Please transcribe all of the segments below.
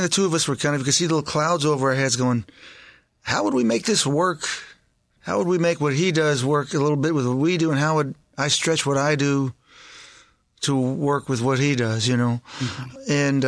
think the two of us were you could see little clouds over our heads going, how would we make this work? How would we make what he does work a little bit with what we do? And how would I stretch what I do to work with what he does, Mm-hmm. And,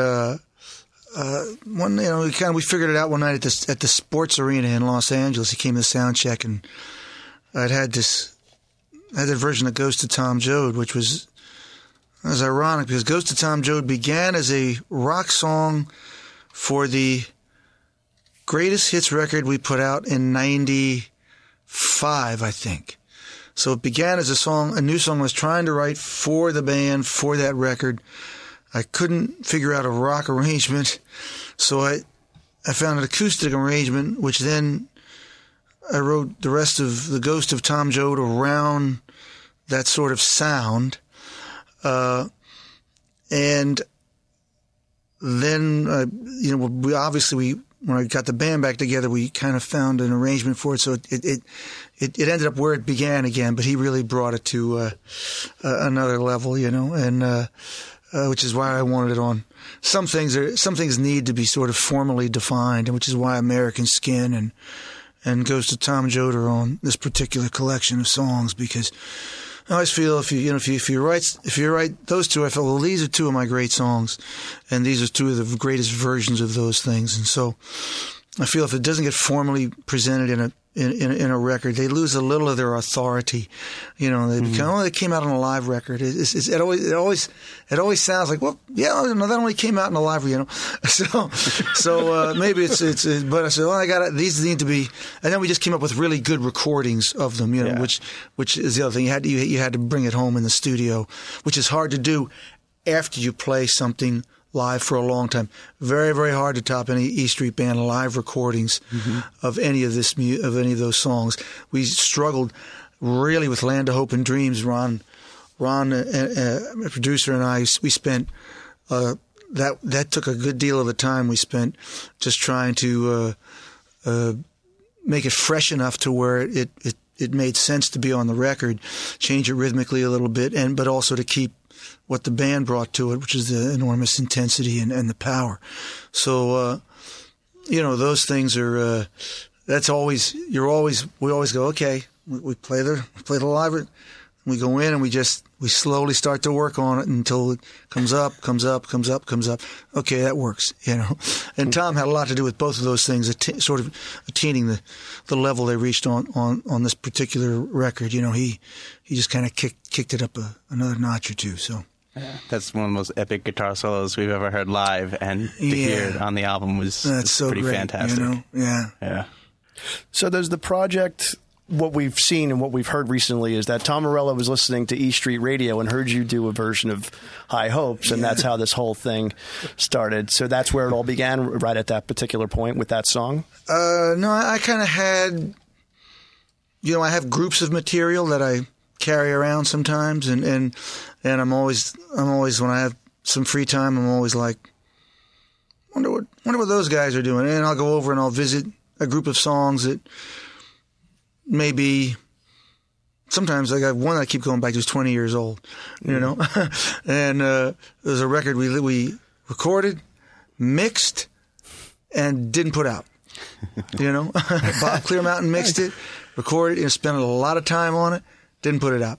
we figured it out one night at the sports arena in Los Angeles. He came to sound check, and I had that version of Ghost of Tom Joad, which was ironic because Ghost of Tom Joad began as a rock song for the greatest hits record we put out in 95, I think. So it began as a new song I was trying to write for the band, for that record. I couldn't figure out a rock arrangement, so I found an acoustic arrangement, which then I wrote the rest of the Ghost of Tom Joad around that sort of sound. And then, when I got the band back together, we kind of found an arrangement for it. So it ended up where it began again, but he really brought it to another level, and which is why I wanted it on. Some things need to be sort of formally defined, and which is why American Skin and Ghost of Tom Joad are on this particular collection of songs, because I always feel if you write those two, I feel, well, these are two of my great songs, and these are two of the greatest versions of those things. And so I feel if it doesn't get formally presented in a record, they lose a little of their authority. They become, they came out on a live record. It always sounds like, well, yeah, no, that only came out in a live, So maybe it's but I said, well, these need to be, and then we just came up with really good recordings of them, which is the other thing. You had to bring it home in the studio, which is hard to do after you play something live for a long time. Very, very hard to top any E Street Band live recordings of any of those songs. We struggled really with Land of Hope and Dreams. Ron, a producer, and I, we spent that took a good deal of the time we spent just trying to make it fresh enough to where it made sense to be on the record, change it rhythmically a little bit, but also to keep what the band brought to it, which is the enormous intensity and the power. So, those things are, we always go, okay, we play the live, we go in and we slowly start to work on it until it comes up. Okay, that works, And Tom had a lot to do with both of those things, sort of attaining the level they reached on this particular record. He just kind of kicked it up another notch or two, so. Yeah, that's one of the most epic guitar solos we've ever heard live, and to hear it on the album was so pretty great, fantastic. Yeah. So there's the project. What we've seen and what we've heard recently is that Tom Morello was listening to E Street Radio and heard you do a version of High Hopes, and that's how this whole thing started. So that's where it all began, right at that particular point with that song? No, I kind of had, I have groups of material that I carry around sometimes, and I'm always when I have some free time, I'm always like, wonder what those guys are doing, and I'll go over and I'll visit a group of songs that maybe sometimes I got one I keep going back to is 20 years old, and there's a record we recorded, mixed, and didn't put out. Bob Clearmountain mixed it, recorded it, and spent a lot of time on it. Didn't put it out,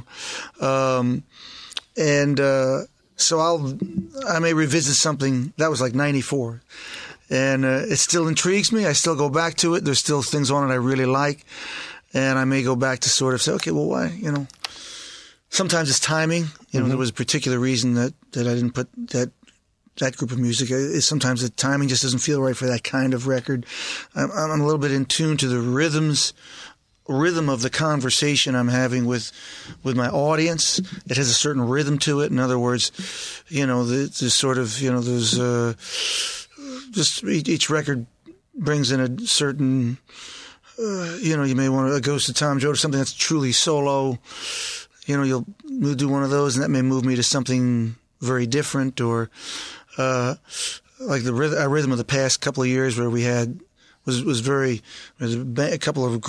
so I may revisit something that was like 94, and it still intrigues me. I still go back to it. There's still things on it I really like, and I may go back to sort of say, okay, well, why, sometimes it's timing. There was a particular reason that I didn't put that group of music. Sometimes the timing just doesn't feel right for that kind of record. I'm a little bit in tune to the rhythm of the conversation I'm having with my audience. It has a certain rhythm to it. In other words, there's sort of, there's just each record brings in a certain, you may want a Ghost of Tom Joad or something that's truly solo. You'll do one of those, and that may move me to something very different, or like the rhythm of the past couple of years where we had was very, a couple of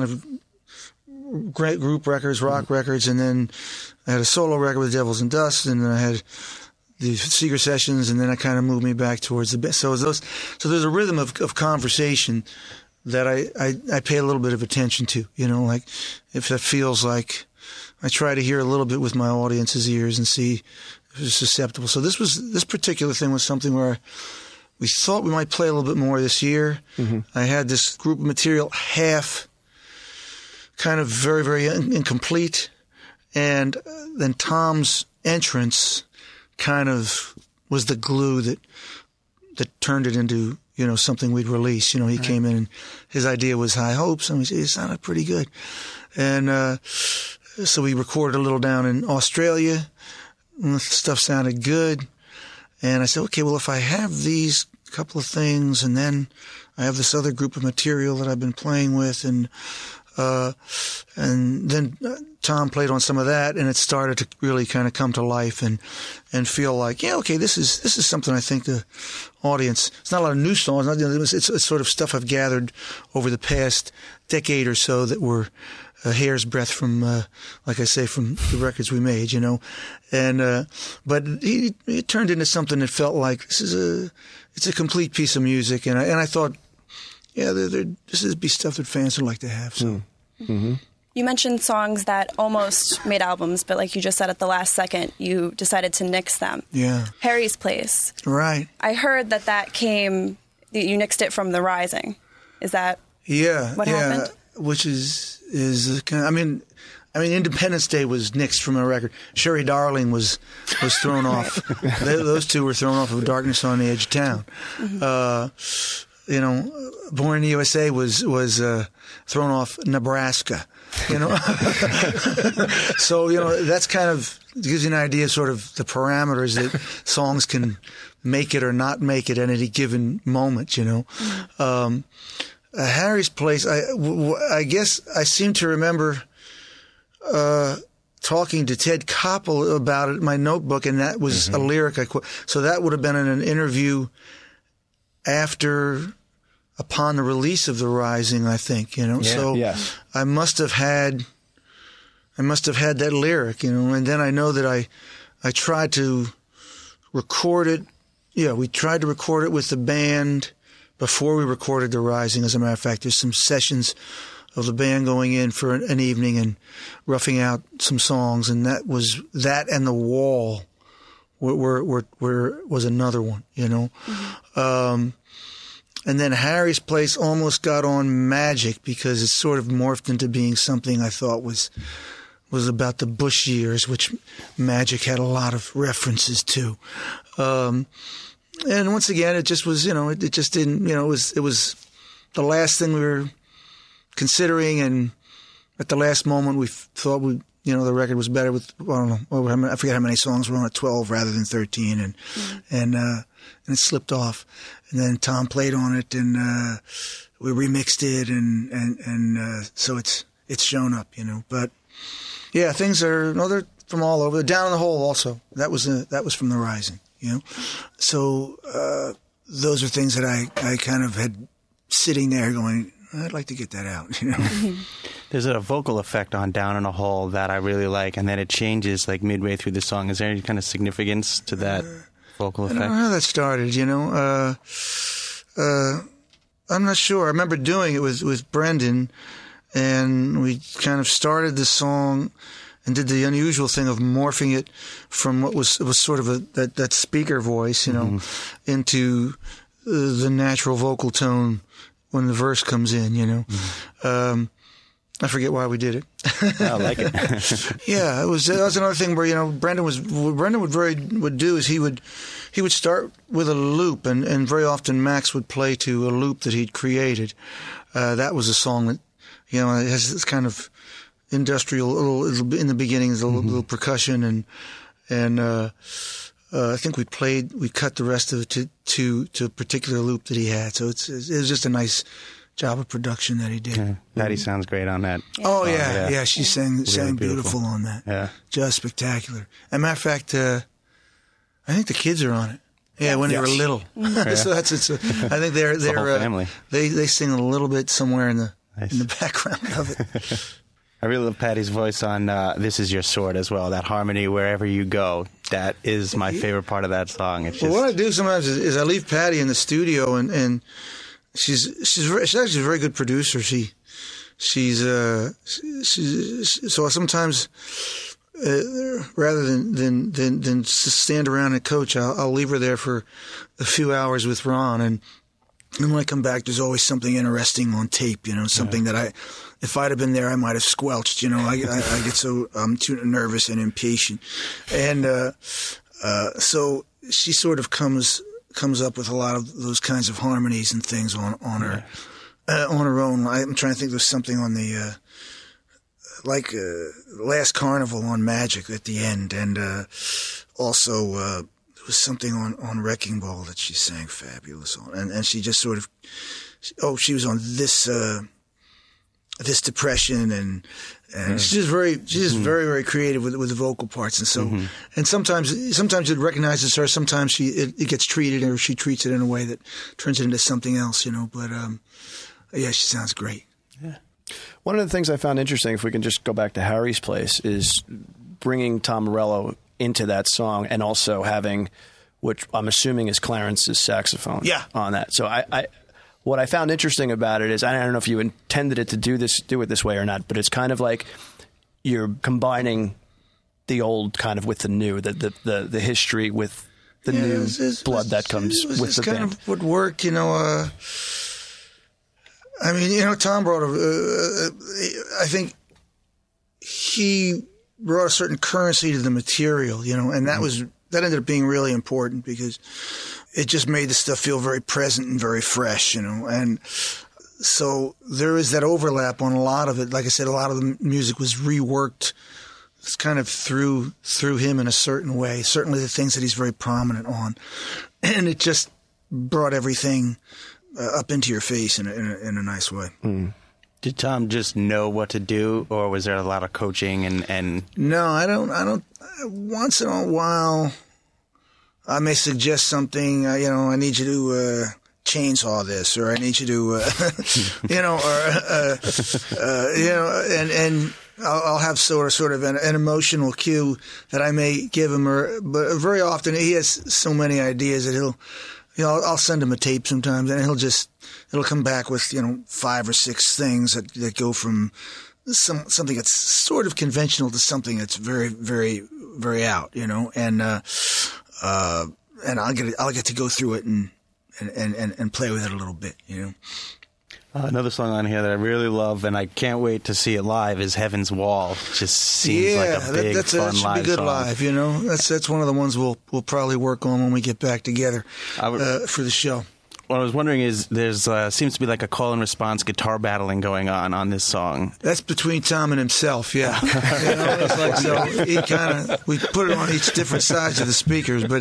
great group records, rock records, and then I had a solo record with Devils and Dust, and then I had the Seeger sessions, and then it kind of moved me back towards the band. So there's a rhythm of conversation that I pay a little bit of attention to, like if it feels like I try to hear a little bit with my audience's ears and see if it's susceptible. So this particular thing was something where we thought we might play a little bit more this year. Mm-hmm. I had this group of material, half kind of very, very incomplete. And then Tom's entrance kind of was the glue that turned it into, something we'd release. He right. came in and his idea was High Hopes, and it sounded pretty good. And so we recorded a little down in Australia. And stuff sounded good. And I said, okay, well, if I have these couple of things, and then I have this other group of material that I've been playing with, and then Tom played on some of that, and it started to really kind of come to life and feel like, yeah, okay, this is something I think the audience. It's not a lot of new songs. It's sort of stuff I've gathered over the past decade or so that were a hair's breadth from, like I say, from the records we made, and but it turned into something that felt like it's a complete piece of music, and I thought, yeah, this would be stuff that fans would like to have. So. Mm-hmm. You mentioned songs that almost made albums, but like you just said at the last second, you decided to nix them. Yeah. Harry's Place. Right. I heard that came, you nixed it from The Rising. Is that what happened? Which is kind of, I mean, Independence Day was nixed from a record. Sherry Darling was thrown off. Those two were thrown off of Darkness on the Edge of Town. Mm-hmm. Born in the USA was thrown off Nebraska. So that's kind of gives you an idea of sort of the parameters that songs can make it or not make it at any given moment. Mm-hmm. Harry's Place. I guess I seem to remember talking to Ted Koppel about it in my notebook, and that was mm-hmm. a lyric I quote. So that would have been in an interview upon the release of The Rising, I think. Yeah, so yes. I must have had that lyric, and then I know that I tried to record it. Yeah, we tried to record it with the band before we recorded The Rising. As a matter of fact, there's some sessions of the band going in for an evening and roughing out some songs, and that and The Wall was another one, Mm-hmm. And then Harry's Place almost got on Magic because it sort of morphed into being something I thought was about the Bush years, which Magic had a lot of references to. And once again, it just was, it just didn't, it was the last thing we were considering, and at the last moment we thought the record was better with, I don't know, I forget how many songs were on it, 12 rather than 13, and it slipped off. And then Tom played on it, and we remixed it, and so it's shown up, But yeah, things they're from all over. Down in the Hole also. That was from The Rising, So those are things that I kind of had sitting there going, I'd like to get that out, There's a vocal effect on Down in a Hole that I really like, and then it changes like midway through the song. Is there any kind of significance to that vocal effect? I don't know how that started, I'm not sure. I remember doing it with Brendan, and we kind of started the song and did the unusual thing of morphing it from what was sort of that speaker voice, mm-hmm. into the natural vocal tone when the verse comes in, Mm-hmm. I forget why we did it. I like it. Yeah, that was another thing where Brendan would do is he would start with a loop, and very often Max would play to a loop that he'd created. That was a song that it has this kind of industrial little in the beginning, there's a little percussion, and I think we cut the rest of it to a particular loop that he had. So it was just a nice job of production that he did. Yeah. Patty sounds great on that. Oh yeah, she sang beautiful on that. Yeah, just spectacular. As a matter of fact, I think the kids are on it. Yeah, when they were little. Yeah. So I think they're the whole family. They sing a little bit somewhere in the background of it. I really love Patty's voice on "This Is Your Sword" as well. That harmony, wherever you go, that is my favorite part of that song. It's just... Well, what I do sometimes is I leave Patty in the studio, and she's actually a very good producer. She's so sometimes rather than stand around and coach, I'll leave her there for a few hours with Ron, and when I come back, there's always something interesting on tape. Something that if I'd have been there, I might have squelched. I get so I'm too nervous and impatient, and so she sort of comes up with a lot of those kinds of harmonies and things on her own. I'm trying to think. There's something on the Last Carnival on Magic at the end, and also there was something on Wrecking Ball that she sang fabulous on, and she just sort of she was on this Depression, and she's just very very creative with the vocal parts, and so and sometimes it recognizes her, sometimes it gets treated, or she treats it in a way that turns it into something else, but yeah, she sounds great. Yeah. One of the things I found interesting, if we can just go back to Harry's Place, is bringing Tom Morello into that song, and also having, which I'm assuming is Clarence's saxophone on that. So what I found interesting about it is, I don't know if you intended it to do it this way or not, but it's kind of like you're combining the old kind of with the new, the history with the new blood that comes with the band. Kind of would work, I mean, Tom brought I think he brought a certain currency to the material, and that ended up being really important, because it just made the stuff feel very present and very fresh, and so there is that overlap on a lot of it. Like I said, a lot of the music was reworked. It's kind of through him in a certain way, certainly the things that he's very prominent on, and it just brought everything up into your face in a nice way. Did Tom just know what to do, or was there a lot of coaching and? No, I don't. Once in a while, I may suggest something. I need you to chainsaw this, or I need you to, and I'll have sort of an emotional cue that I may give him, but very often he has so many ideas that I'll send him a tape sometimes, and it'll come back with 5 or 6 things that go from something that's sort of conventional to something that's very, very, very out, and I'll get to go through it and play with it a little bit, Another song on here that I really love, and I can't wait to see it live, is Heaven's Wall. It just seems like a big, fun live song. That should be good live, That's one of the ones we'll probably work on when we get back together for the show. What I was wondering is, there's seems to be like a call and response guitar battling going on this song. That's between Tom and himself, yeah. It's like, so we put it on each different sides of the speakers, but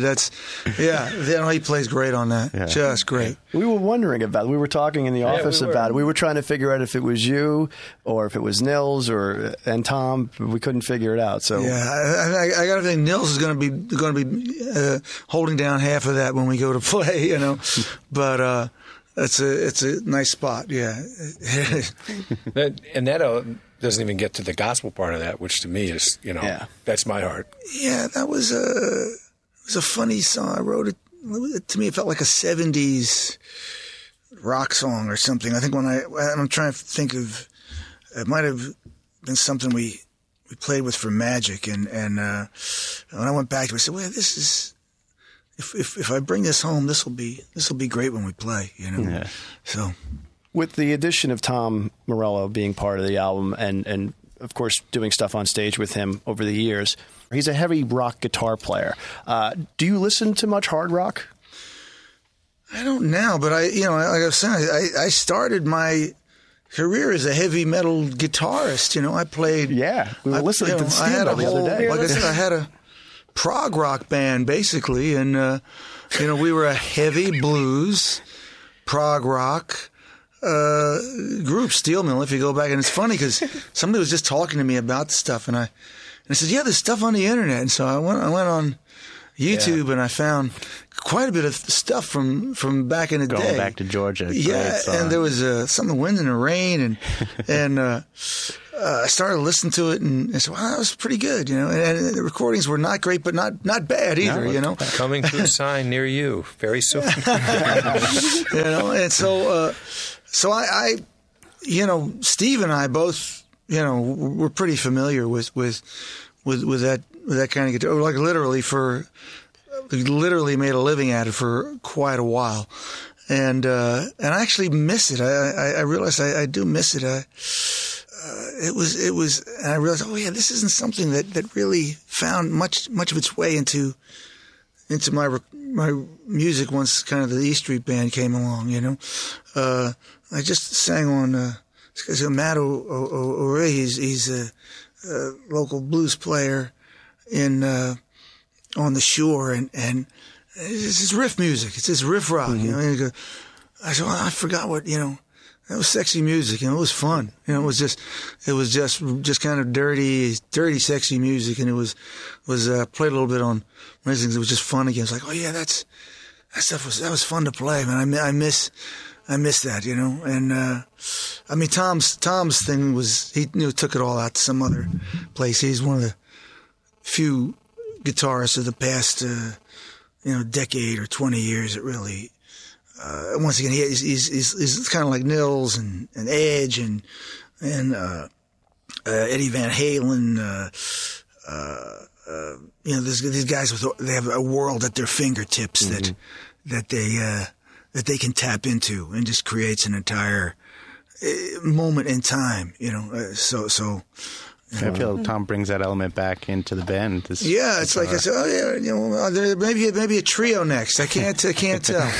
he plays great on that, just great. We were wondering about it. We were talking in the office about it. We were trying to figure out if it was you or if it was Nils and Tom. We couldn't figure it out. So I got to think Nils is going to be holding down half of that when we go to play, But it's a nice spot, yeah. And that doesn't even get to the gospel part of that, which to me is, that's my heart. Yeah, that was it was a funny song. I wrote it. To me, it felt like a 70s rock song or something. I think I'm trying to think of, it might have been something we played with for Magic, and when I went back to it, I said, well, this is, if I bring this home, this will be great when we play, Yeah. So, with the addition of Tom Morello being part of the album, and of course doing stuff on stage with him over the years, he's a heavy rock guitar player. Do you listen to much hard rock? I don't now, but like I was saying, I started my career as a heavy metal guitarist. I played. Yeah, we were listening to Steel the other day. Like I said, I had a prog rock band basically, and we were a heavy blues prog rock group, Steel Mill. If you go back, and it's funny because somebody was just talking to me about the stuff, and I said, yeah, there's stuff on the internet, and so I went on YouTube and I found quite a bit of stuff from back in the day. Going back to Georgia. Yeah, and there was some of the Wind and the Rain, and I started listening to it and I said, "Wow, that was pretty good," And the recordings were not great, but not bad either, Coming to a sign near you very soon. And so I Steve and I both, we're pretty familiar with that kind of guitar. Like literally made a living at it for quite a while, and I actually miss it. I realized I do miss it. It was, and I realized, oh yeah, this isn't something that really found much of its way into my music once kind of the E Street Band came along. I just sang on this guy's Matt O'Ray. He's a local blues player on the shore, and it's his riff music. It's his riff rock. And I said, well, I forgot what that was sexy music, it was fun. It was just kind of dirty, sexy music, and it was played a little bit on things. It was just fun again. It's like, oh yeah, that was fun to play, man. I miss that, And I mean, Tom's thing was he took it all out to some other place. He's one of the few guitarists of the past decade or 20 years that really. Once again, he's kind of like Nils and Edge and Eddie Van Halen. These guys they have a world at their fingertips that they can tap into and just creates an entire moment in time. I feel Tom brings that element back into the band. Yeah, it's like I said, oh yeah, maybe a trio next. I can't tell.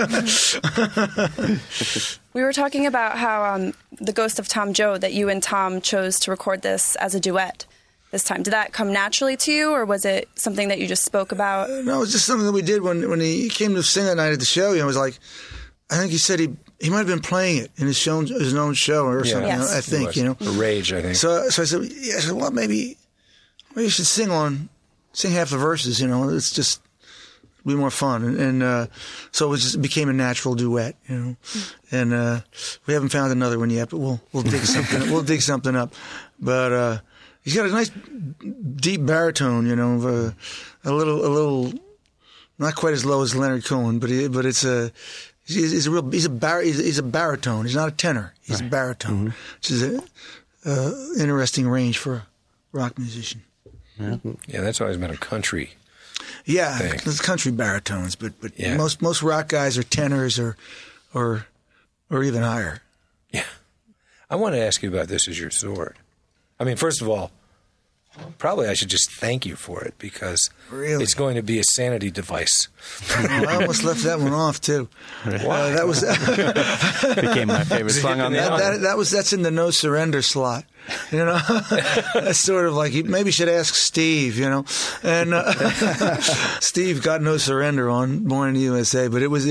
We were talking about how the Ghost of Tom Joad, that you and Tom chose to record this as a duet this time. Did that come naturally to you, or was it something that you just spoke about? No, it was just something that we did when he came to sing that night at the show. It was like, I think he said he might have been playing it in his own show or something. Yes. I think Rage, I think. So I said, well, maybe you should sing half the verses. It's just be more fun, and so it became a natural duet. And we haven't found another one yet, but we'll dig something. We'll dig something up. But he's got a nice deep baritone. A little not quite as low as Leonard Cohen, but it's a. He's a baritone. He's not a tenor. He's a baritone, which is an interesting range for a rock musician. Yeah, that's always been a country. Yeah, thing. It's country baritones, but yeah. most rock guys are tenors or even higher. Yeah, I want to ask you about This Is Your Sword. I mean, first of all, probably I should just thank you for it because it's going to be a sanity device. I almost left that one off too. Why? That was became my favorite song on that's in the No Surrender slot. That's sort of like you maybe should ask Steve. And Steve got No Surrender on Born in the USA, but it was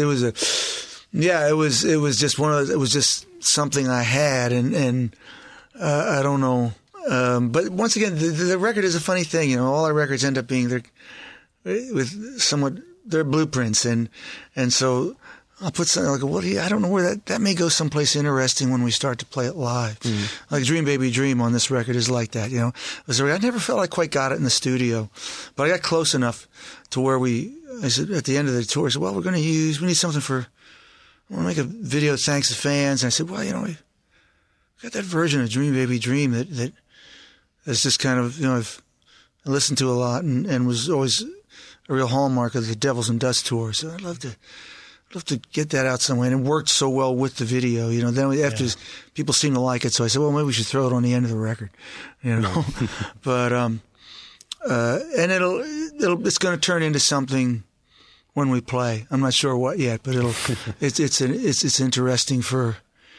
just one of those. It was just something I had, and I don't know. But once again, the record is a funny thing. All our records end up being they're blueprints, and so I'll put something like, well, I don't know where that may go someplace interesting when we start to play it live. Like Dream Baby Dream on this record is like that. I never felt I quite got it in the studio, but I got close enough to where I said at the end of the tour, I said, well, we need something I want to make a video that thanks the fans. And I said, well, we got that version of Dream Baby Dream that it's just kind of, I've listened to a lot and was always a real hallmark of the Devils and Dust tour. So I'd love to get that out somewhere. And it worked so well with the video, Then after people seemed to like it, so I said, well, maybe we should throw it on the end of the record, But and it's going to turn into something when we play. I'm not sure what yet, but it's interesting for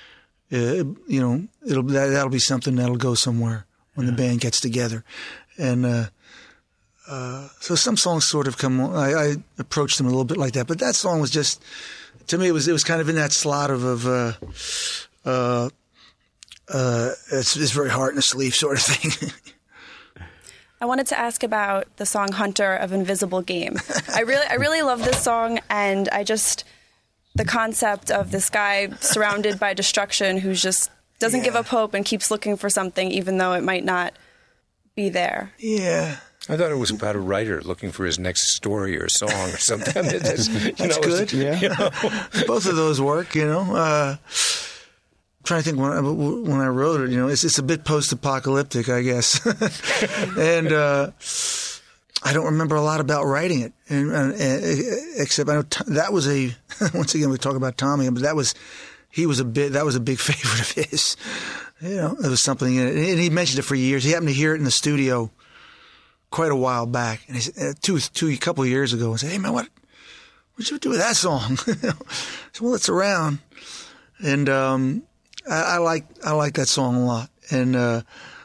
that'll be something that'll go somewhere when the band gets together. And so some songs sort of come on. I approached them a little bit like that, but that song was just, to me, it was kind of in that slot of it's very heart in the sleeve sort of thing. I wanted to ask about the song Hunter of Invisible Game. I really love this song, and the concept of this guy surrounded by destruction who's just doesn't give up hope and keeps looking for something, even though it might not be there. Yeah. I thought it was about a writer looking for his next story or song or something. That's good. Both of those work, I'm trying to think when I wrote it, it's a bit post-apocalyptic, I guess. And I don't remember a lot about writing it, except I know that was once again, we talk about Tommy, but that was a big favorite of his. There was something in it. And he mentioned it for years. He happened to hear it in the studio quite a while back, and he said, a couple of years ago, and said, "Hey man, what'd you do with that song?" I said, "Well, it's around," and I like that song a lot, and it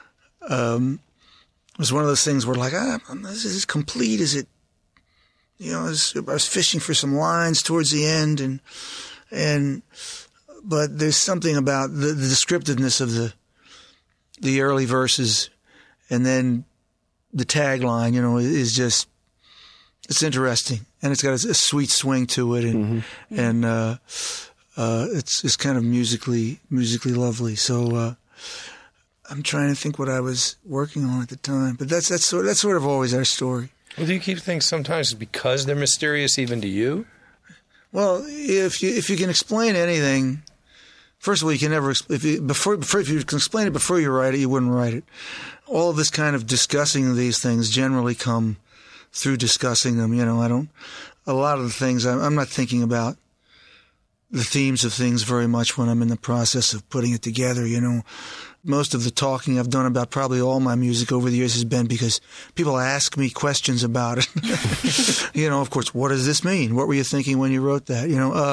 was one of those things where is this complete? Is it? I was fishing for some lines towards the end, but there's something about the descriptiveness of the early verses, and then the tagline, is just, it's interesting, and it's got a sweet swing to it, and it's kind of musically lovely. So I'm trying to think what I was working on at the time, but that's sort of always our story. Well, do you keep things sometimes because they're mysterious even to you? Well, if you can explain anything, first of all, you can never if you can explain it before you write it, you wouldn't write it. All of this kind of discussing these things generally come through discussing them. A lot of the things I'm not thinking about the themes of things very much when I'm in the process of putting it together. Most of the talking I've done about probably all my music over the years has been because people ask me questions about it. Of course, what does this mean? What were you thinking when you wrote that?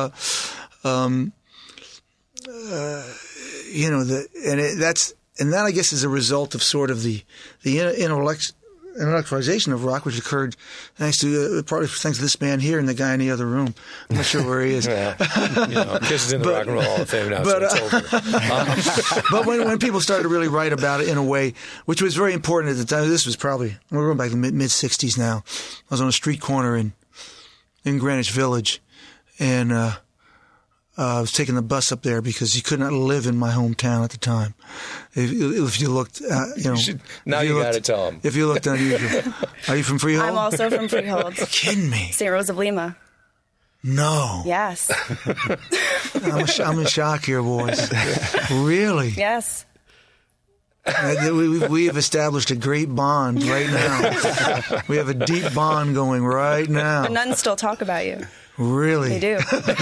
And that I guess is a result of sort of the intellectualization of rock, which occurred thanks to this man here and the guy in the other room. I'm not sure where he is. Kiss is in the Rock and Roll Hall of Fame now, so it's over. But when people started to really write about it in a way, which was very important at the time, this was probably, we're going back to the mid-'60s now. I was on a street corner in Greenwich Village, and I was taking the bus up there because you could not live in my hometown at the time. If you looked, now you got to tell them. If you looked unusual. Are you from Freehold? I'm also from Freehold. You're kidding me. St. Rose of Lima. No. Yes. I'm in shock here, boys. Really? Yes. We have established a great bond right now. We have a deep bond going right now. The nuns still talk about you. Really? They do.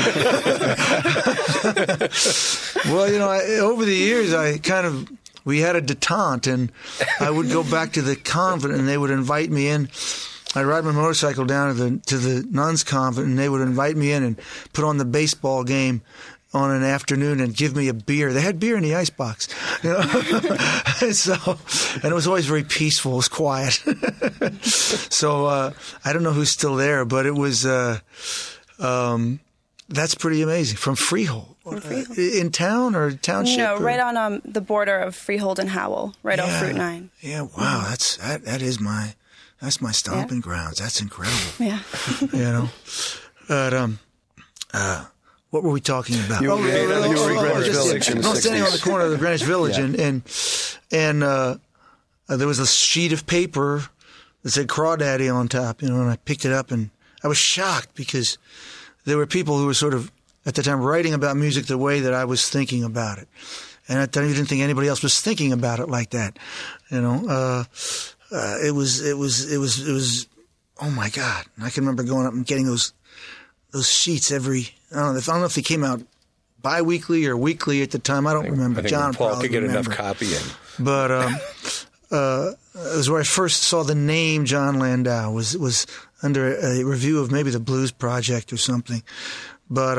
Well, over the years, we had a detente, and I would go back to the convent, and they would invite me in. I'd ride my motorcycle down to the nuns' convent, and they would invite me in and put on the baseball game on an afternoon and give me a beer. They had beer in the icebox. And it was always very peaceful. It was quiet. So I don't know who's still there, but it was that's pretty amazing. From Freehold. In town or township? No, right on the border of Freehold and Howell, right off Route 9. Yeah, wow, that's my stomping grounds. That's incredible. Yeah. But what were we talking about? You were in Greenwich Village in the 60s. Standing on the corner of the Greenwich Village, and there was a sheet of paper that said Crawdaddy on top, and I picked it up, and I was shocked because there were people who were sort of, at the time, writing about music the way that I was thinking about it. And at the time, you didn't think anybody else was thinking about it like that. It was, oh my God. And I can remember going up and getting those sheets I don't know if they came out bi-weekly or weekly at the time. I don't remember. I think John Paul probably could get remember. enough copying. But it was where I first saw the name John Landau. Was under a review of maybe the Blues Project or something. But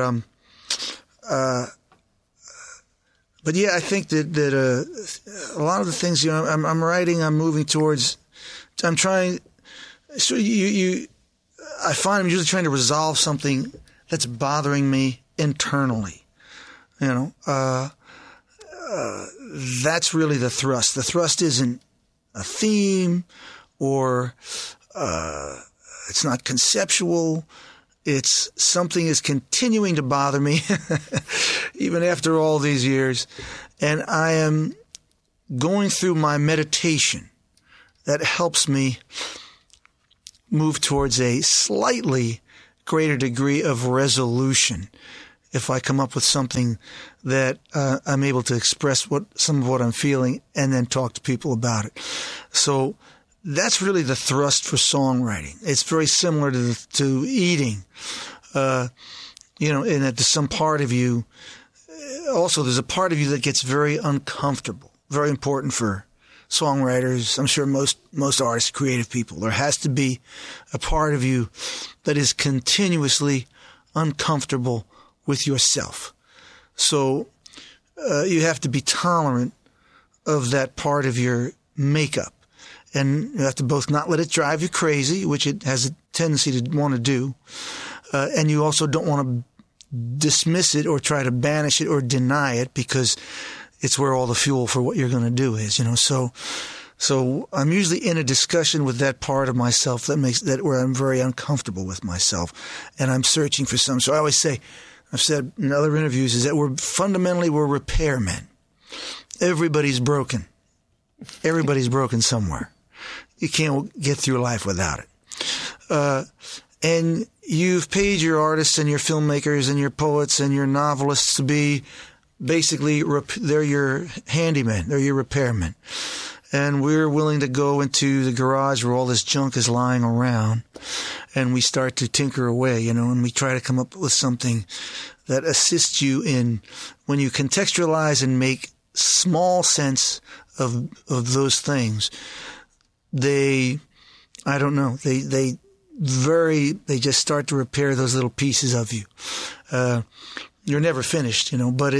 yeah, I think that a lot of the things I'm writing, I'm moving towards. I'm trying. So I find I'm usually trying to resolve something that's bothering me internally. That's really the thrust. The thrust isn't a theme or it's not conceptual. it's something is continuing to bother me, even after all these years. And I am going through my meditation that helps me move towards a slightly greater degree of resolution. If I come up with something that I'm able to express some of what I'm feeling and then talk to people about it. So that's really the thrust for songwriting. It's very similar to eating, in that there's some part of you. Also, there's a part of you that gets very uncomfortable. Very important for songwriters. I'm sure most artists, creative people. There has to be a part of you that is continuously uncomfortable with yourself. So you have to be tolerant of that part of your makeup. And you have to both not let it drive you crazy, which it has a tendency to want to do, and you also don't want to dismiss it or try to banish it or deny it, because it's where all the fuel for what you're going to do is, So I'm usually in a discussion with that part of myself where I'm very uncomfortable with myself, and I'm searching for some. So I always say, I've said in other interviews, is that we're repairmen. Everybody's broken. Everybody's broken somewhere. You can't get through life without it. And you've paid your artists and your filmmakers and your poets and your novelists to be basically, they're your handymen. They're your repairmen. And we're willing to go into the garage where all this junk is lying around, and we start to tinker away, and we try to come up with something that assists you in, when you contextualize and make small sense of those things, they just start to repair those little pieces of you. You're never finished, but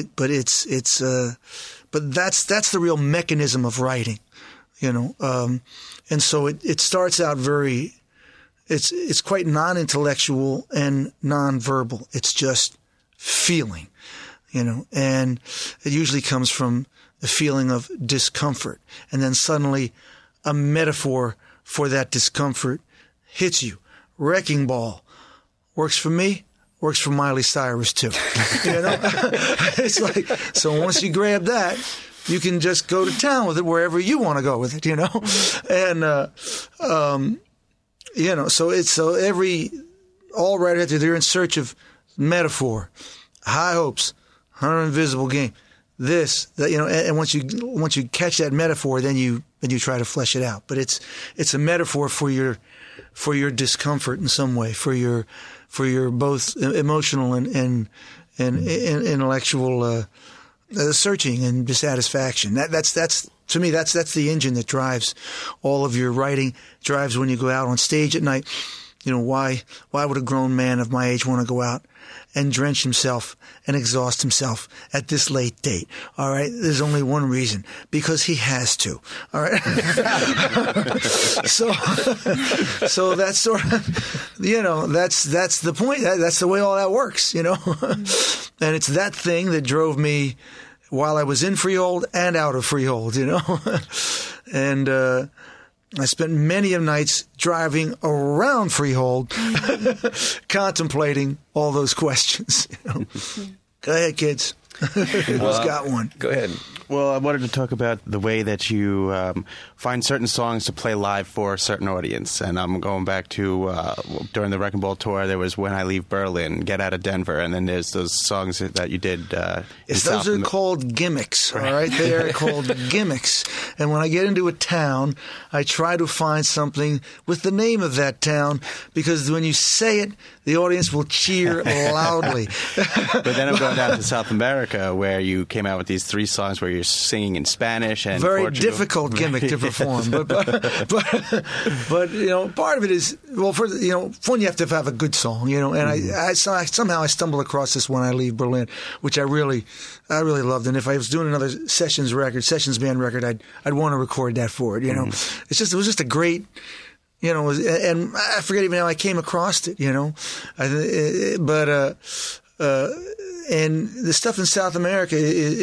that's the real mechanism of writing, and so it starts out it's quite non-intellectual and non-verbal. It's just feeling, and it usually comes from the feeling of discomfort, and then suddenly a metaphor for that discomfort hits you. Wrecking Ball works for me, works for Miley Cyrus too. It's like, so once you grab that, you can just go to town with it wherever you want to go with it, and all writers, they're in search of metaphor, high hopes, Hunter Invisible Game. And once you catch that metaphor, then you try to flesh it out. But it's a metaphor for your discomfort in some way, for your both emotional and intellectual searching and dissatisfaction. That's to me that's the engine that drives all of your writing. Drives when you go out on stage at night. Why would a grown man of my age want to go out and drench himself and exhaust himself at this late date? All right. There's only one reason, because he has to. All right. So that's sort of, that's the point. That's the way all that works, And it's that thing that drove me while I was in Freehold and out of Freehold, and, I spent many of nights driving around Freehold, contemplating all those questions. Go ahead, kids. Who's got one? Go ahead. Well, I wanted to talk about the way that you find certain songs to play live for a certain audience. And I'm going back to during the Wrecking Ball tour, there was When I Leave Berlin, Get Out of Denver, and then there's those songs that you did. Those are called gimmicks, all right? They are called gimmicks. And when I get into a town, I try to find something with the name of that town, because when you say it, the audience will cheer loudly. But then I'm going down to South America, where you came out with these 3 songs where you're singing in Spanish and very Portugal. Difficult gimmick to perform, but part of it is, well, for one, you have to have a good song, and I somehow I stumbled across this When I Leave Berlin, which I really loved, and if I was doing another sessions band record, I'd want to record that for it, It was just a great. And I forget even how I came across it, and the stuff in South America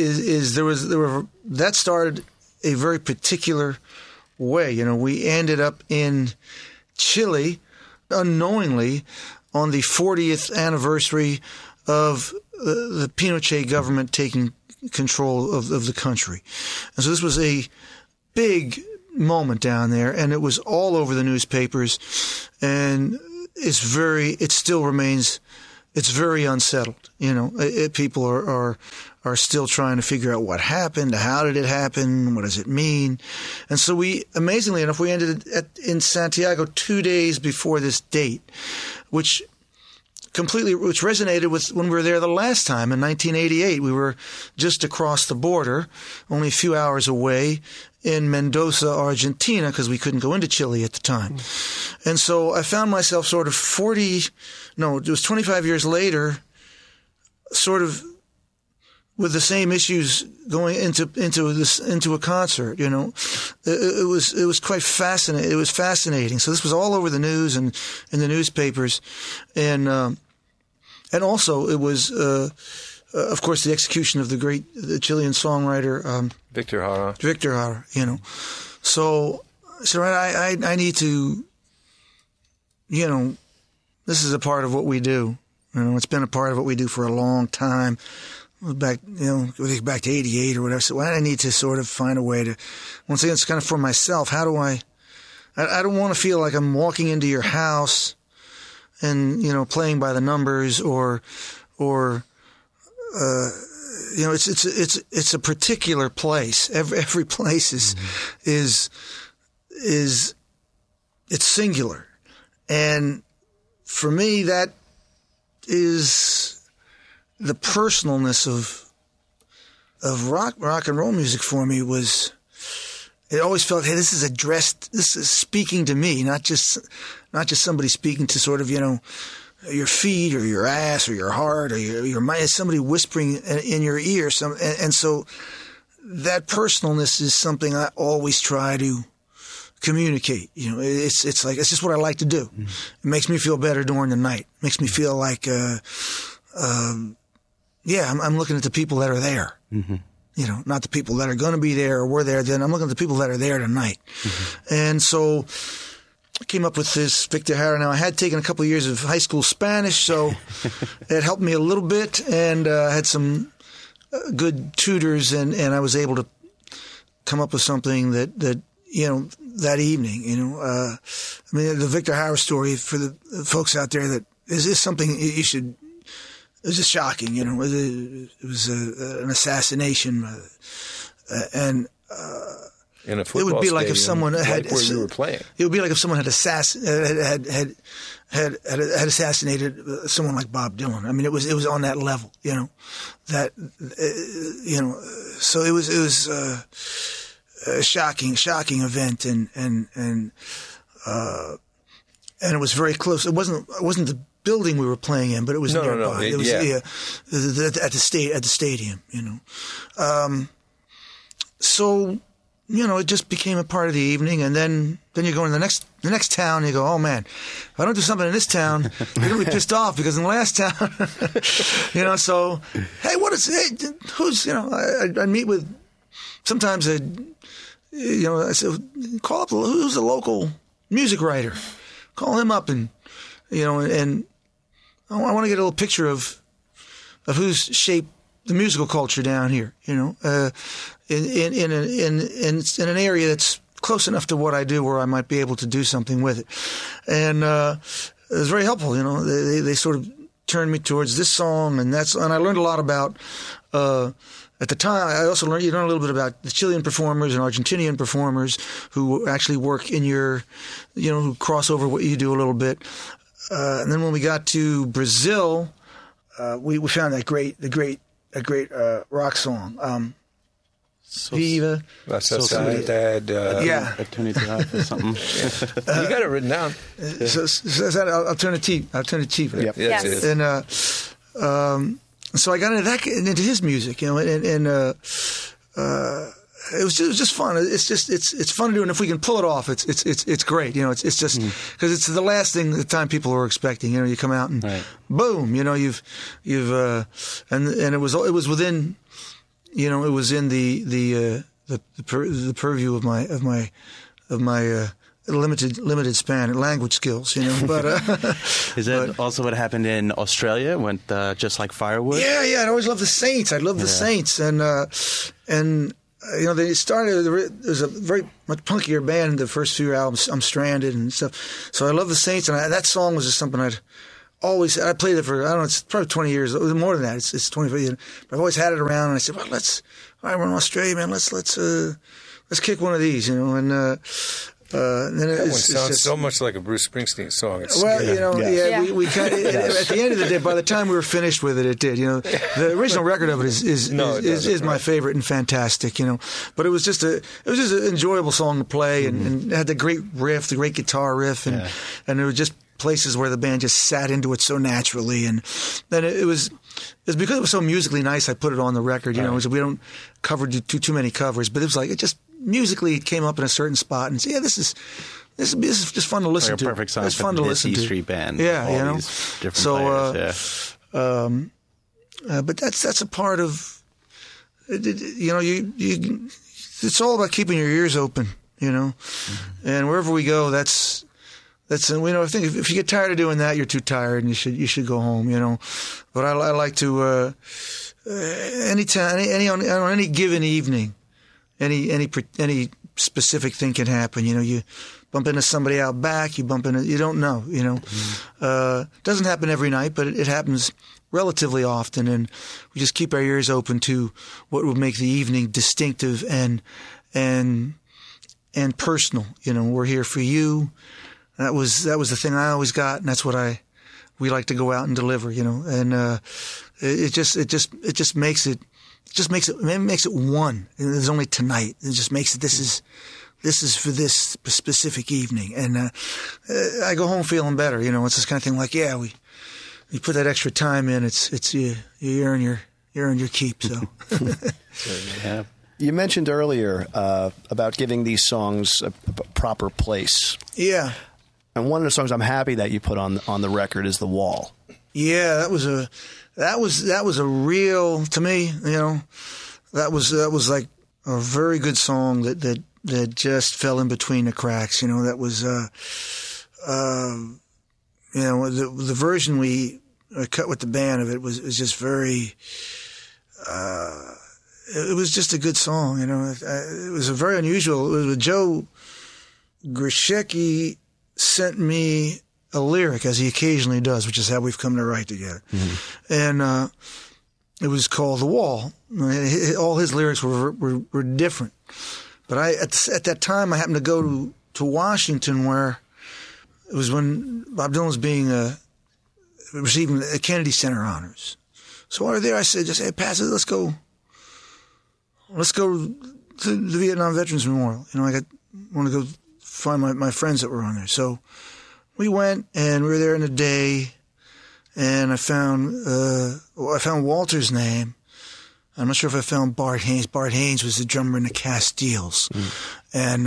that started a very particular way. We ended up in Chile unknowingly on the 40th anniversary of the Pinochet government taking control of the country. And so this was a big moment down there, and it was all over the newspapers, and it still remains, it's very unsettled. People are still trying to figure out what happened, how did it happen, what does it mean. And so we, amazingly enough, we ended in Santiago 2 days before this date, which resonated with when we were there the last time in 1988. We were just across the border, only a few hours away in Mendoza, Argentina, because we couldn't go into Chile at the time. And so I found myself sort of 25 years later, sort of with the same issues going into a concert. It was quite fascinating. It was fascinating. So this was all over the news and in the newspapers, and also it was of course the execution of the Chilean songwriter Victor Jara. So I need to. This is a part of what we do. It's been a part of what we do for a long time. Back to 88 or whatever. So I need to sort of find a way to, once again, it's kind of for myself. How do I don't want to feel like I'm walking into your house and, playing by the numbers or it's a particular place. Every place is it's singular. And for me, that is the personalness of rock and roll music for me. It always felt, hey, this is speaking to me, not just somebody speaking to sort of, your feet or your ass or your heart or your mind. It's somebody whispering in your ear. And so that personalness is something I always try to communicate. It's just what I like to do. Mm-hmm. It makes me feel better during the night. It makes me feel like, I'm looking at the people that are there. Mm-hmm. Not the people that are going to be there or were there then. I'm looking at the people that are there tonight. Mm-hmm. And so I came up with this Victor Jara. Now, I had taken a couple of years of high school Spanish, so it helped me a little bit, and I had some good tutors, and I was able to come up with something that that evening. The Victor Jara story, for the folks out there, that is something you should. It was just shocking, It was an assassination, and in a football it would be like if someone had where you were playing. It would be like if someone had assassinated someone like Bob Dylan. I mean, it was on that level, That so it was a shocking event, and it was very close. It wasn't the building we were playing in, but it was nearby. No. It was at the stadium. So it just became a part of the evening, and then you go in the next town, and you go, oh man, if I don't do something in this town, they're gonna be pissed off because in the last town, So hey, who's I meet with sometimes I said, call up who's the local music writer, call him up and I want to get a little picture of who's shaped the musical culture down here, in an area that's close enough to what I do where I might be able to do something with it. And it was very helpful, They sort of turned me towards this song, and I learned a lot about. At the time, I also learned a little bit about the Chilean performers and Argentinian performers who actually work in your, who cross over what you do a little bit. And then when we got to Brazil, we found a great rock song. Viva. Sociedad. Or something. You got it written down. So Alternativa. Yep. Yes. And so I got into his music, and it was just fun. It's fun to do, and if we can pull it off, it's great. It's just because it's the last thing the time people are expecting. You come out and boom, you've and it was within, it was in the purview of my limited span, language skills, you know. But is that also what happened in Australia? Went just like Firewood? Yeah. I always loved the Saints. I loved the Saints, and you know, they started. There was a very much punkier band in the first few albums. I'm Stranded and stuff. So I love the Saints, and that song was just something I played it for, I don't know, it's probably 20 years, more than that. It's 25 years. But I've always had it around, and I said, well, all right, we're in Australia, man. Let's kick one of these, you know. And then that one sounds so much like a Bruce Springsteen song. It's well, you know, we kind of, at the end of the day, by the time we were finished with it, it did. You know, the original record of it is my favorite and fantastic. You know, but it was just an enjoyable song to play, and it had the great riff, the great guitar riff, and there were just places where the band just sat into it so naturally, and then it was because it was so musically nice. I put it on the record. You know, we don't cover too many covers, but it was like it just. Musically, it came up in a certain spot, and this is just fun to listen to. Like a perfect song. It's fun to listen to. E Street Band. Yeah, you know. Different players, but that's a part of. You know, it's all about keeping your ears open. You know, and wherever we go, that's. You know, I think if you get tired of doing that, you're too tired, and you should go home. You know, but I like to anytime, on any given evening. Any specific thing can happen. You know, you bump into somebody out back, you don't know, you know. Doesn't happen every night, but it happens relatively often, and we just keep our ears open to what would make the evening distinctive and personal. You know, we're here for you. That was the thing I always got, and that's what we like to go out and deliver, you know. And it just makes it one. There's only tonight. It just makes it. This is for this specific evening, and I go home feeling better. You know, it's this kind of thing. Like, you put that extra time in. It's you earn your keep. So. Yeah. You mentioned earlier about giving these songs a proper place. Yeah. And one of the songs I'm happy that you put on the record is "The Wall." Yeah, that was a real, to me, you know, that was like a very good song that just fell in between the cracks. You know, that was you know, the version we cut with the band of it was just very. It was just a good song. You know, it was a very unusual. It was Joe Grishecki sent me a lyric, as he occasionally does, which is how we've come to write together. Mm-hmm. And it was called "The Wall." All his lyrics were different. But at that time, I happened to go to Washington, where it was when Bob Dylan was receiving the Kennedy Center honors. So while we were there, I said, "Hey, Pat, let's go to the Vietnam Veterans Memorial. You know, I want to go find my friends that were on there." So we went, and we were there in a day, and I found Walter's name. I'm not sure if I found Bart Haynes. Bart Haynes was the drummer in the Castiles. And,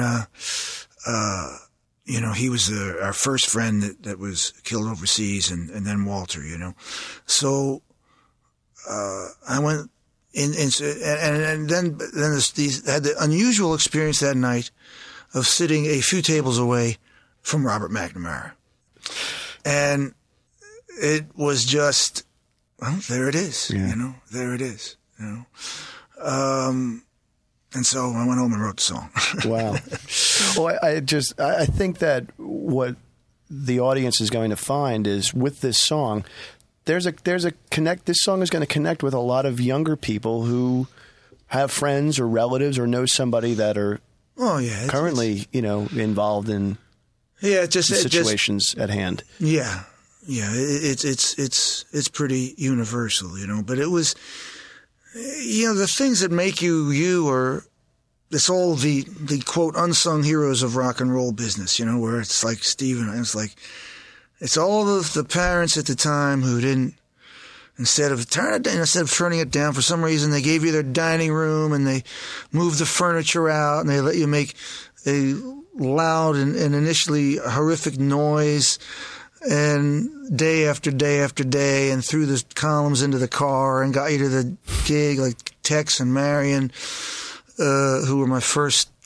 you know, he was our first friend that was killed overseas, and then Walter, you know. So I went in, and then had the unusual experience that night of sitting a few tables away from Robert McNamara. And it was just, well, there it is, you know, there it is, you know. And so I went home and wrote the song. Wow. Well, I think that what the audience is going to find is with this song, this song is going to connect with a lot of younger people who have friends or relatives or know somebody that are currently, you know, involved in situations at hand. Yeah. Yeah. It's pretty universal, you know, but it was, you know, the things that make you or it's all the quote unsung heroes of rock and roll business, you know, where it's like Steven, it's like, it's all of the parents at the time who didn't, instead of turning it down, for some reason, they gave you their dining room and they moved the furniture out and they let you make a loud and initially horrific noise, and day after day after day, and threw the columns into the car and got you to the gig, like Tex and Marion, who were my first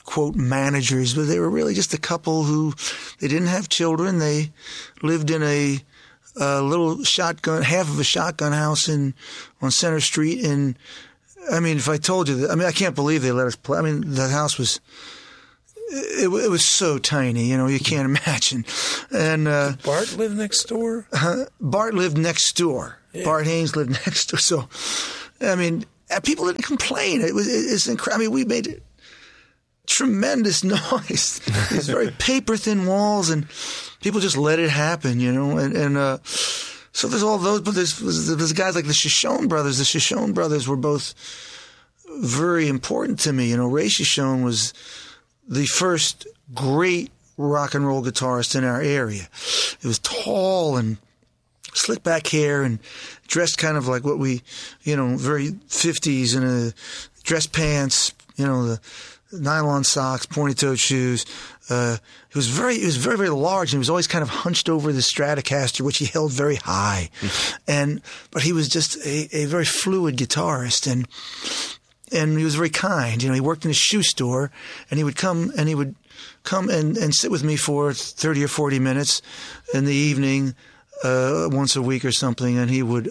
quote managers, but they were really just a couple who they didn't have children. They lived in a little half of a shotgun house on Center Street. And I mean, if I told you that, I mean, I can't believe they let us play. I mean, the house was. It was so tiny, you can't imagine. And did Bart live next door? Bart lived next door. Yeah. Bart Haynes lived next door. So, I mean, people didn't complain. It's incredible. I mean, we made tremendous noise. These very paper thin walls, and people just let it happen, And so there's all those, but there's guys like the Shoshone brothers. The Shoshone brothers were both very important to me. Ray Shoshone was the first great rock and roll guitarist in our area. He was tall and slick back hair and dressed kind of like what we, very 50s in a dress pants, the nylon socks, pointy-toed shoes. He was very, very large, and he was always kind of hunched over the Stratocaster, which he held very high. But he was just a very fluid guitarist, and he was very kind. He worked in a shoe store, and he would come and sit with me for 30 or 40 minutes in the evening, once a week or something, and he would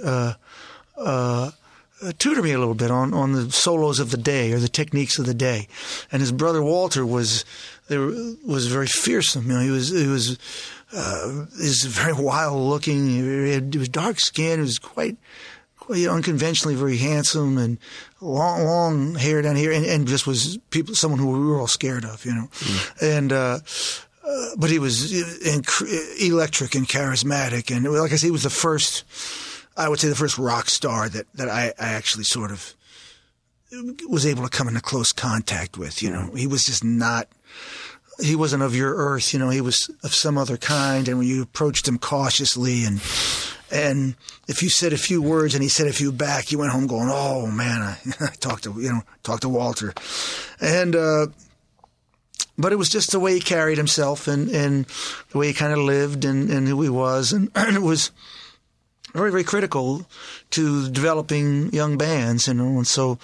tutor me a little bit on the solos of the day or the techniques of the day. And his brother Walter was very fearsome. He was very wild looking. He was dark skinned. He was quite unconventionally very handsome and long hair down here, and just was someone who we were all scared of, And but he was electric and charismatic, and like I say, he was the first rock star that I actually sort of was able to come into close contact with. He was just not. He wasn't of your earth, he was of some other kind, and when you approached him cautiously and if you said a few words and he said a few back, you went home going, "Oh man, I talked to Walter," and but it was just the way he carried himself and the way he kind of lived and who he was, and it was very, very critical to developing young bands, and so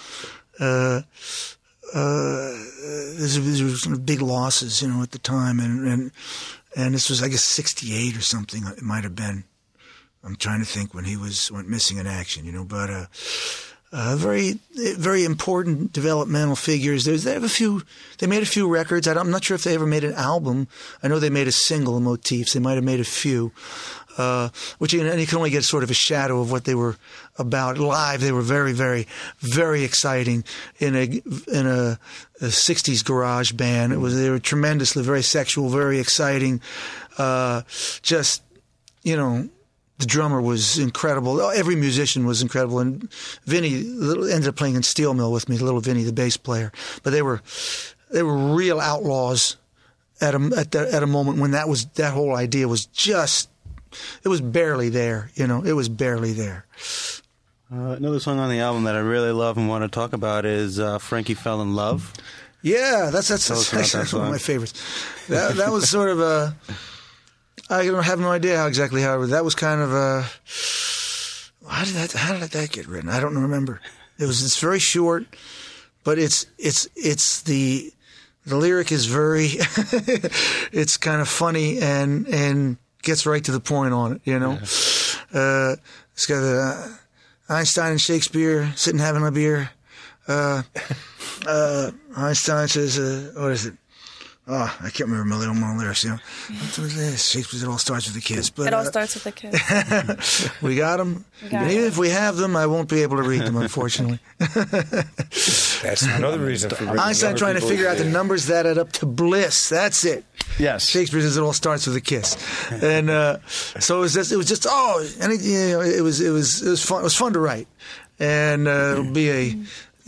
these were sort of big losses, at the time, and this was, I guess, 1968 or something. It might have been. I'm trying to think when he went missing in action, but very, very important developmental figures. They made a few records. I'm not sure if they ever made an album. I know they made a single, Motifs. They might have made a few, which and you can only get sort of a shadow of what they were about. Live, they were very, very, very exciting in a 60s garage band. They were tremendously, very sexual, very exciting. The drummer was incredible. Every musician was incredible. And Vinny ended up playing in Steel Mill with me, little Vinny, the bass player. But they were real outlaws at a moment when that whole idea was just, it was barely there. It was barely there. Another song on the album that I really love and want to talk about is Frankie Fell in Love. Yeah, that's actually one of my favorites. That was sort of a. I have no idea how that was kind of a. How did that get written? I don't remember. It's very short, but it's the lyric is very. It's kind of funny and gets right to the point on it. It's got Einstein and Shakespeare sitting having a beer. Einstein says, "What is it? Oh, I can't remember my little lyrics. Shakespeare, it all starts with a kiss. But, it all starts with a kiss. We got them. Even if we have them, I won't be able to read them, unfortunately. That's another reason for Einstein trying to figure out the numbers that add up to bliss. That's it. Yes. Shakespeare says it all starts with a kiss, and so it was fun. It was fun to write, and it'll be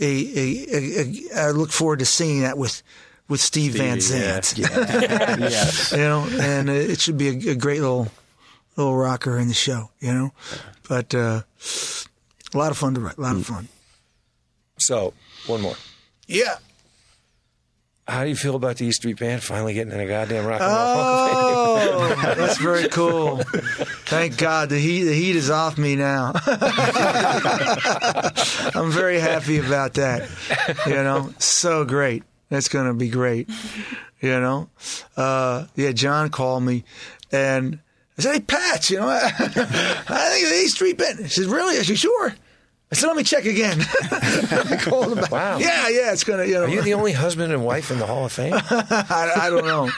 I look forward to singing that with Steve Van Zandt. Yeah. Yes. And it should be a great little rocker in the show, But a lot of fun to write, a lot of fun. So, one more. Yeah. How do you feel about the E Street Band finally getting in a goddamn rock and roll? Oh, that's very cool. Thank God the heat is off me now. I'm very happy about that. So great. That's going to be great. You know? Yeah, John called me, and I said, hey, Pat, you know, I think of the E Street Band. He says, really? I said, sure. I said, let me check again. I called him back. Wow. Yeah, it's going to, you know. Are you the only husband and wife in the Hall of Fame? I don't know.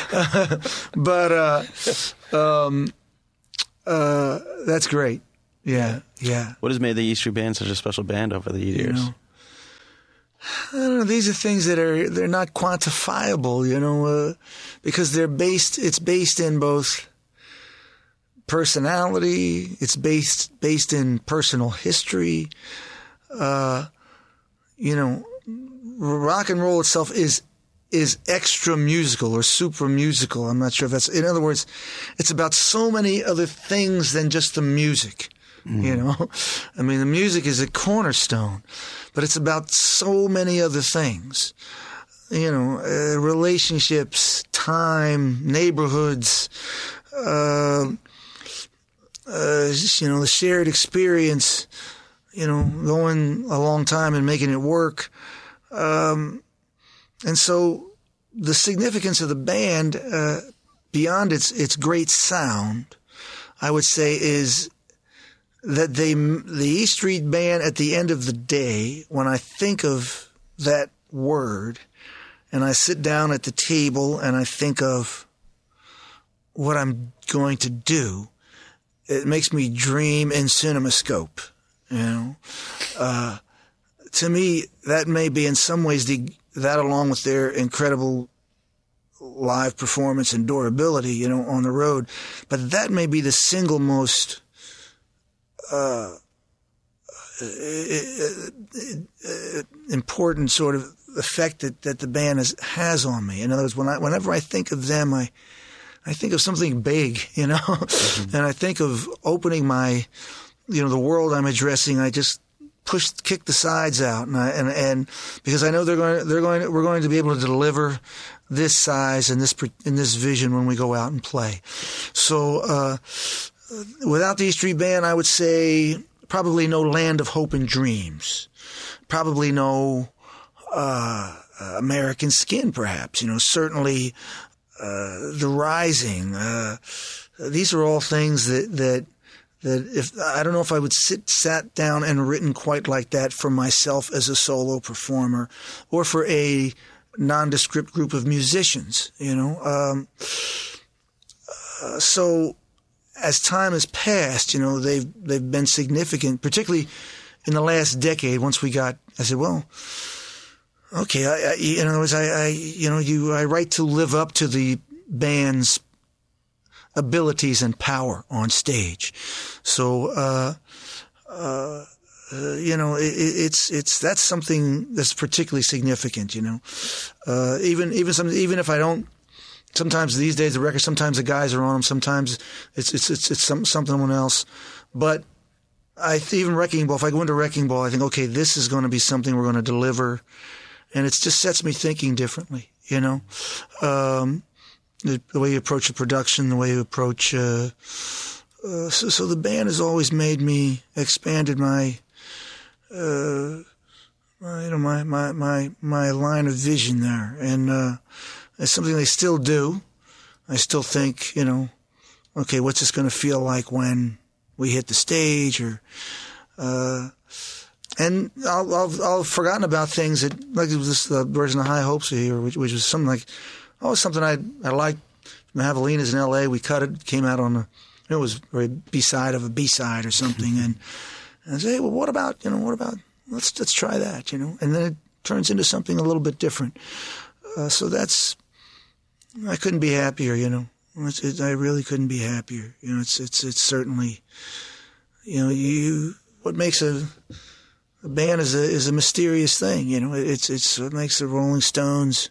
But that's great. Yeah. What has made the E Street Band such a special band over the years? You know, I don't know. These are things that they're not quantifiable, you know, because it's based in both personality, it's based in personal history. You know, rock and roll itself is extra musical or super musical. I'm not sure if that's, in other words, it's about so many other things than just the music. You know, I mean, the music is a cornerstone, but it's about so many other things. You know, relationships, time, neighborhoods, you know, the shared experience, you know, going a long time and making it work. And so the significance of the band, beyond its great sound, I would say is that the E Street Band, at the end of the day, when I think of that word and I sit down at the table and I think of what I'm going to do, it makes me dream in CinemaScope, you know. To me, that may be in some ways that along with their incredible live performance and durability, you know, on the road, but that may be the single most important sort of effect that the band has on me. In other words, whenever I think of them, I think of something big, you know, and I think of opening my, you know, the world I'm addressing. I just kick the sides out, and because I know we're going to be able to deliver this size and this vision when we go out and play. So. Without the E Street Band, I would say probably no Land of Hope and Dreams, probably no American Skin, perhaps. You know, certainly The Rising. These are all things that if I don't know if I would sat down and written quite like that for myself as a solo performer, or for a nondescript group of musicians. You know, so. As time has passed, you know, they've been significant, particularly in the last decade. Once I said, well, okay, in other words, I write to live up to the band's abilities and power on stage. So, you know, that's something that's particularly significant. You know, even if I don't. Sometimes these days the records, sometimes the guys are on them, sometimes it's someone else. But even Wrecking Ball, if I go into Wrecking Ball, I think, okay, this is going to be something we're going to deliver, and it just sets me thinking differently. You know, the way you approach the production, the way you approach. So the band has always expanded my. You know, my line of vision there, and. It's something they still do. I still think, you know, okay, what's this going to feel like when we hit the stage? Or, and I'll forgotten about things that, like this version of High Hopes here, which was something like, something I liked. Javelina's in L.A. We cut it, came out on it was a B-side of a B-side or something, and I say, hey, well, what about let's try that, you know, and then it turns into something a little bit different. So I couldn't be happier, you know. I really couldn't be happier. You know, it's certainly, you know, what makes a band is a mysterious thing, you know. It's what makes the Rolling Stones,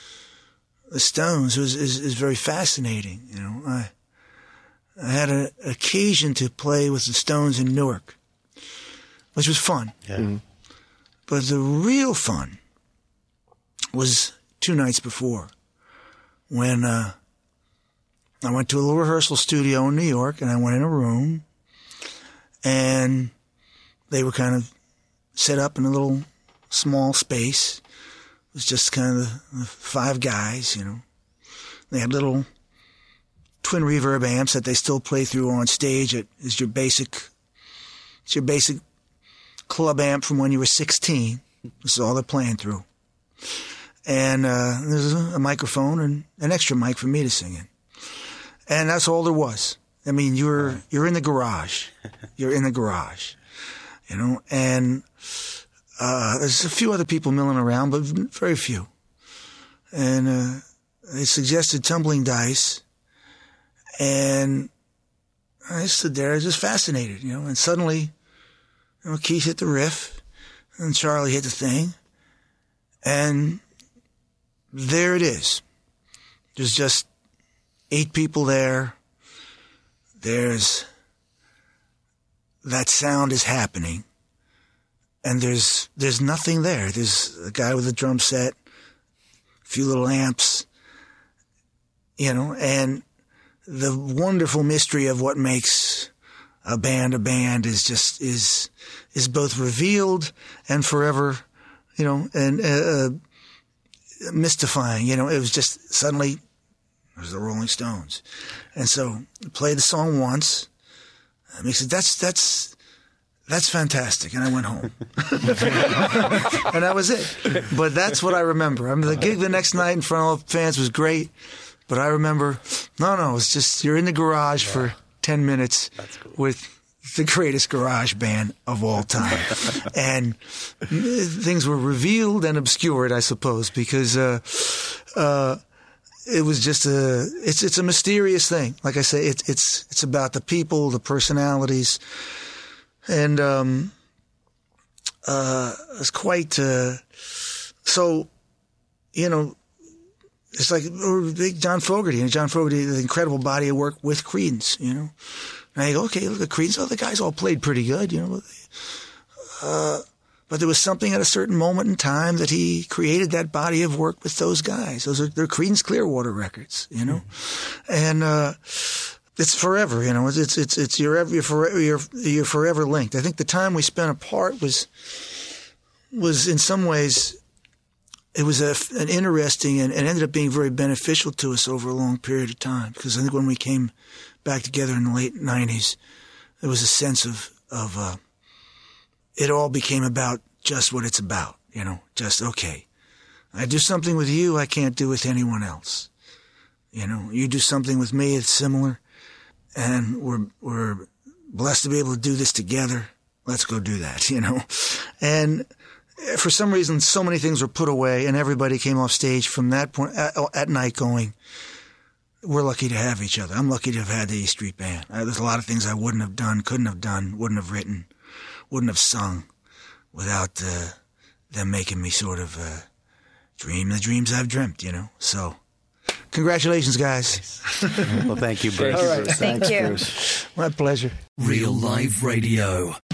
is very fascinating, you know. I had an occasion to play with the Stones in Newark, which was fun. Yeah. Mm-hmm. But the real fun was 2 nights before, when I went to a little rehearsal studio in New York, and I went in a room, and they were kind of set up in a little small space was just kind of the 5 guys, you know. They had little twin reverb amps that they still play through on stage. It's your basic club amp from when you were 16. This is all they're playing through. And there's a microphone and an extra mic for me to sing in. And that's all there was. I mean, you're in the garage. You're in the garage, you know. And there's a few other people milling around, but very few. And they suggested Tumbling Dice. And I stood there just fascinated, you know. And suddenly, you know, Keith hit the riff, and Charlie hit the thing. And there it is. There's just 8 people there. There's that sound is happening, and there's nothing there. There's a guy with a drum set, a few little amps, you know, and the wonderful mystery of what makes a band is just is both revealed and forever, you know, and mystifying. You know, it was just suddenly. It was the Rolling Stones. And so I played the song once. And he said, that's fantastic. And I went home. And that was it. But that's what I remember. I mean, the gig the next night in front of fans was great. But I remember, no, it's just you're in the garage for 10 minutes with the greatest garage band of all time. And things were revealed and obscured, I suppose, because it was just it's a mysterious thing. Like I say, it's about the people, the personalities, and it's quite so. You know, it's like big John Fogerty, and John Fogerty, the incredible body of work with Creedence. You know, and I go, okay, look at Creedence. Oh, the guys all played pretty good. You know. But there was something at a certain moment in time that he created that body of work with those guys. They're Creedence Clearwater records, you know, and it's forever, you know. It's you're forever linked. I think the time we spent apart was in some ways it was an interesting and ended up being very beneficial to us over a long period of time, because I think when we came back together in the late 90s, there was a sense of it all became about just what it's about, you know, just, okay, I do something with you I can't do with anyone else. You know, you do something with me that's similar, and we're blessed to be able to do this together. Let's go do that, you know. And for some reason, so many things were put away, and everybody came off stage from that point at night going, we're lucky to have each other. I'm lucky to have had the E Street Band. There's a lot of things I wouldn't have done, couldn't have done, wouldn't have written, wouldn't have sung without them making me sort of dream the dreams I've dreamt, you know. So, congratulations, guys. Well, thank you, Bruce. All right. Thank you. Bruce. My pleasure. Real Live Radio.